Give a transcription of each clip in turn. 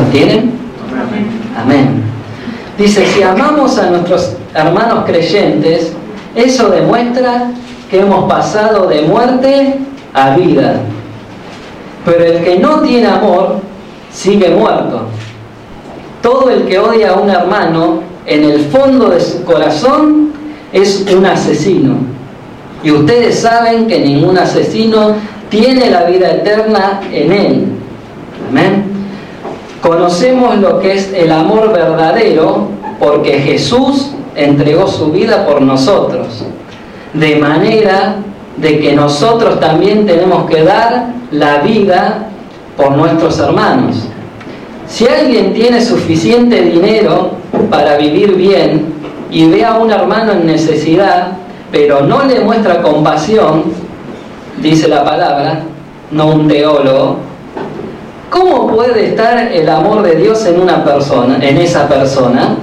¿Lo tienen? Amén. Dice, si amamos a nuestros hermanos creyentes, eso demuestra que hemos pasado de muerte a vida. Pero el que no tiene amor, sigue muerto. Todo el que odia a un hermano, en el fondo de su corazón, es un asesino. Y ustedes saben que ningún asesino tiene la vida eterna en él. Amén. Conocemos lo que es el amor verdadero porque Jesús entregó su vida por nosotros. De manera de que nosotros también tenemos que dar la vida por nuestros hermanos. Si alguien tiene suficiente dinero para vivir bien y ve a un hermano en necesidad, pero no le muestra compasión, dice la palabra, no un teólogo, ¿cómo puede estar el amor de Dios en una persona, en esa persona?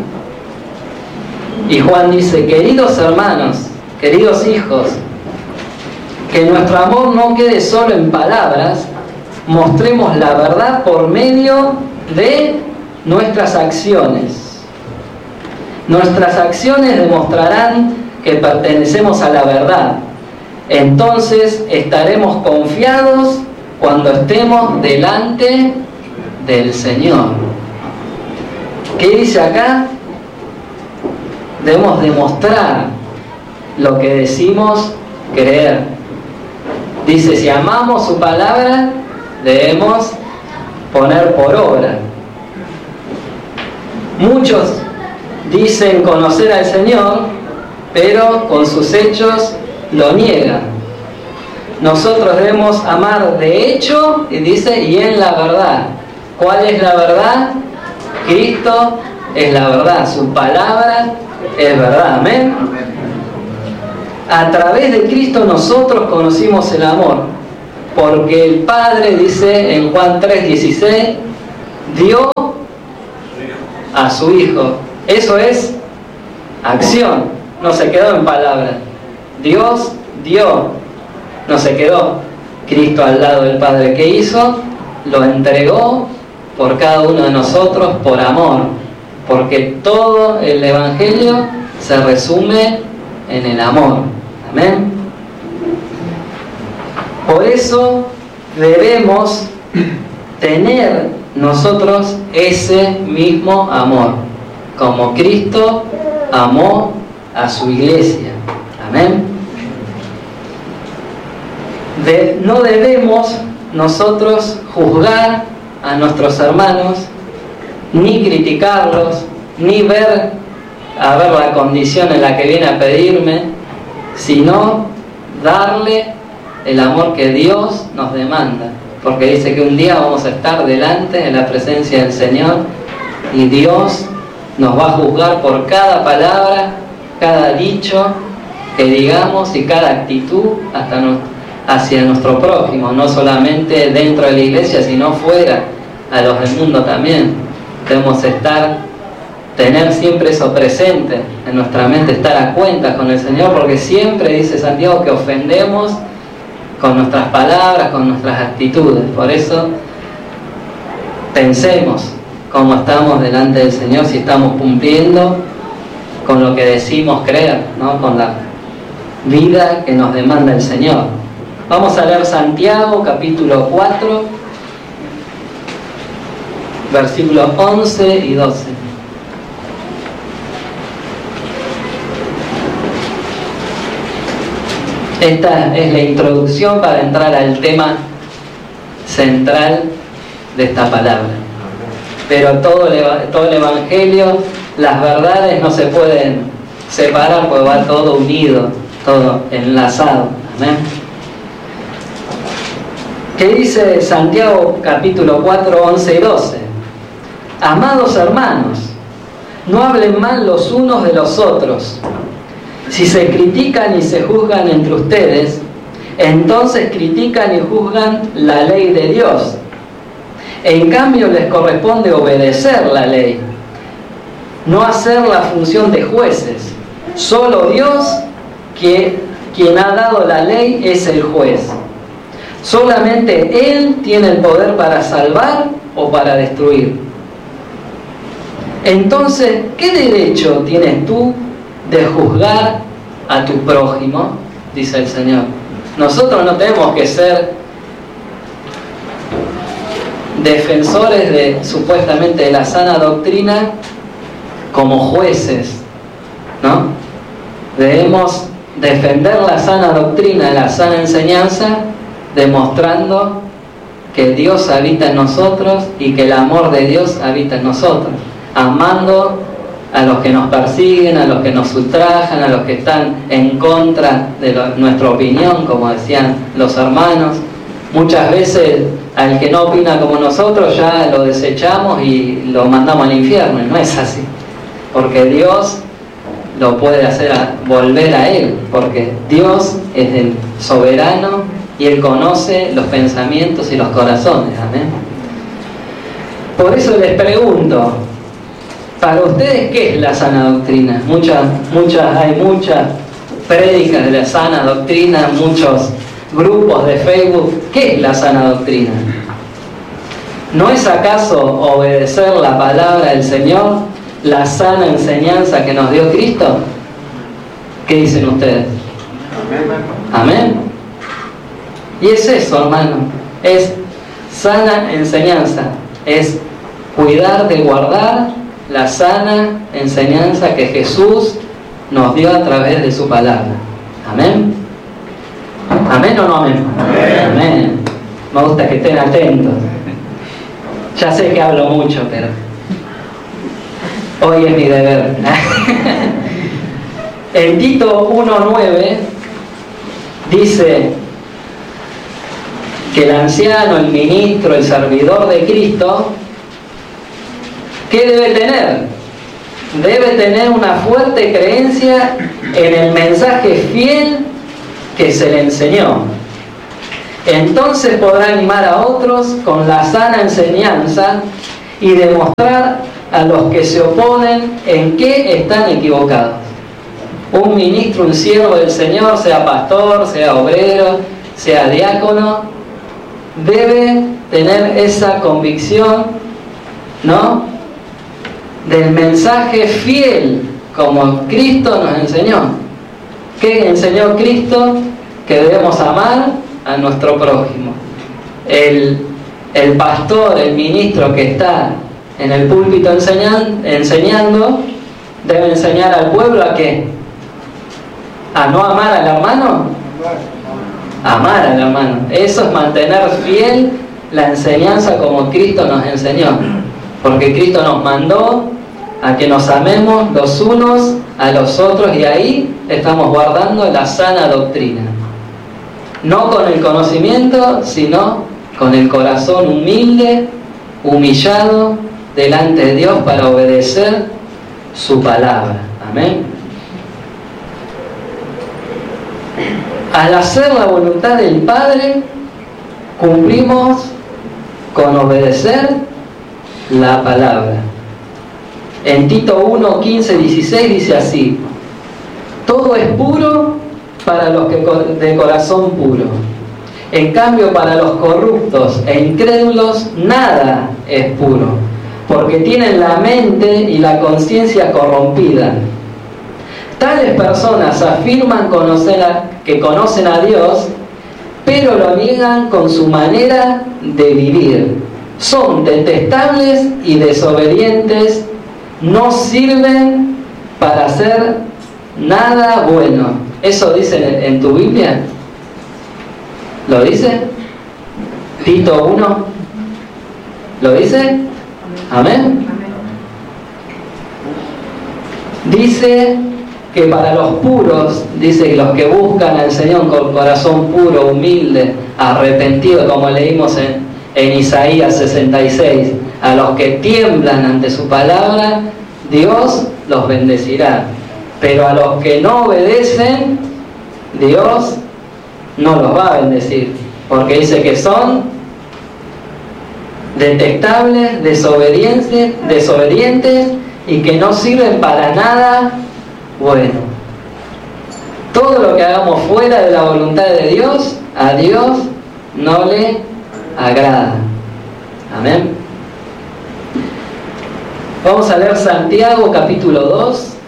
Y Juan dice, queridos hermanos, queridos hijos, que nuestro amor no quede solo en palabras, mostremos la verdad por medio de nuestras acciones. Nuestras acciones demostrarán que pertenecemos a la verdad. Entonces estaremos confiados cuando estemos delante del Señor. ¿Qué dice acá? Debemos demostrar lo que decimos creer. Dice, si amamos su palabra, debemos poner por obra. Muchos dicen conocer al Señor, pero con sus hechos lo niegan. Nosotros debemos amar de hecho, y dice, y en la verdad. ¿Cuál es la verdad? Cristo es la verdad, su palabra es verdad. Amén. A través de Cristo nosotros conocimos el amor, porque el Padre, dice en Juan 3:16, dio a su Hijo. Eso es acción, no se quedó en palabra. Dios dio, no se quedó Cristo al lado del Padre. ¿Qué hizo? Lo entregó por cada uno de nosotros por amor, porque todo el Evangelio se resume en el amor. Amén. Por eso debemos tener nosotros ese mismo amor, como Cristo amó a su iglesia. Amén. No debemos nosotros juzgar a nuestros hermanos, ni criticarlos, ni ver la condición en la que viene a pedirme, sino darle el amor que Dios nos demanda, porque dice que un día vamos a estar delante en la presencia del Señor y Dios nos va a juzgar por cada palabra, cada dicho que digamos y cada actitud hacia nuestro prójimo, no solamente dentro de la iglesia, sino fuera, a los del mundo también. Debemos tener siempre eso presente en nuestra mente, estar a cuentas con el Señor, porque siempre dice Santiago que ofendemos con nuestras palabras, con nuestras actitudes. Por eso pensemos cómo estamos delante del Señor, si estamos cumpliendo con lo que decimos creer, ¿no? Con la vida que nos demanda el Señor. Vamos a leer Santiago capítulo 4, versículos 11 y 12. Esta es la introducción para entrar al tema central de esta palabra. Pero todo el Evangelio, las verdades no se pueden separar, porque va todo unido, todo enlazado. Amén. ¿Qué dice Santiago capítulo 4, 11 y 12? Amados hermanos, no hablen mal los unos de los otros. Si se critican y se juzgan entre ustedes, entonces critican y juzgan la ley de Dios. En cambio, les corresponde obedecer la ley, no hacer la función de jueces. Solo Dios, quien ha dado la ley, es el juez. Solamente Él tiene el poder para salvar o para destruir. Entonces, ¿qué derecho tienes tú de juzgar a tu prójimo? Dice el Señor. Nosotros no tenemos que ser defensores de supuestamente de la sana doctrina como jueces, ¿no? Debemos defender la sana doctrina, la sana enseñanza, demostrando que Dios habita en nosotros y que el amor de Dios habita en nosotros, amando a los que nos persiguen, a los que nos ultrajan, a los que están en contra de nuestra opinión, como decían los hermanos. Muchas veces al que no opina como nosotros ya lo desechamos y lo mandamos al infierno, y no es así, porque Dios lo puede hacer volver a Él, porque Dios es el soberano y Él conoce los pensamientos y los corazones. Amén. Por eso les pregunto, para ustedes, ¿qué es la sana doctrina? Hay muchas prédicas de la sana doctrina, muchos grupos de Facebook. ¿Qué es la sana doctrina? ¿No es acaso obedecer la palabra del Señor, la sana enseñanza que nos dio Cristo? ¿Qué dicen ustedes? Amén. Y es eso, hermano, es sana enseñanza, es cuidar de guardar la sana enseñanza que Jesús nos dio a través de su palabra. Amén. ¿Amén o no amén? Amén. Amén. Me gusta que estén atentos. Ya sé que hablo mucho, pero hoy es mi deber. En Tito 1:9 dice que el anciano, el ministro, el servidor de Cristo, ¿qué debe tener? Debe tener una fuerte creencia en el mensaje fiel que se le enseñó. Entonces podrá animar a otros con la sana enseñanza y demostrar a los que se oponen en qué están equivocados. Un ministro, un siervo del Señor, sea pastor, sea obrero, sea diácono, debe tener esa convicción, ¿no?, del mensaje fiel como Cristo nos enseñó. ¿Qué enseñó Cristo? Que debemos amar a nuestro prójimo. El pastor, el ministro que está en el púlpito enseñando, debe enseñar al pueblo ¿a qué? ¿A no amar al hermano? Amar al hermano. Eso es mantener fiel la enseñanza como Cristo nos enseñó. Porque Cristo nos mandó a que nos amemos los unos a los otros, y ahí estamos guardando la sana doctrina. No con el conocimiento, sino con el corazón humilde, humillado delante de Dios para obedecer su palabra. Amén. Al hacer la voluntad del Padre, cumplimos con obedecer la palabra. En Tito 1, 15, 16 dice así: todo es puro para los que de corazón puro. En cambio, para los corruptos e incrédulos nada es puro, porque tienen la mente y la conciencia corrompida. Tales personas afirman que conocen a Dios, pero lo niegan con su manera de vivir. Son detestables y desobedientes, no sirven para hacer nada bueno. ¿Eso dice en tu Biblia? ¿Lo dice? Tito 1. ¿Lo dice? Amén. Dice que para los puros, dice que los que buscan al Señor con corazón puro, humilde, arrepentido, como leímos en Isaías 66, a los que tiemblan ante su palabra, Dios los bendecirá. Pero a los que no obedecen, Dios no los va a bendecir, porque dice que son detestables, desobedientes y que no sirven para nada bueno. Todo lo que hagamos fuera de la voluntad de Dios, a Dios no le agrada. Amén. Vamos a leer Santiago capítulo 2.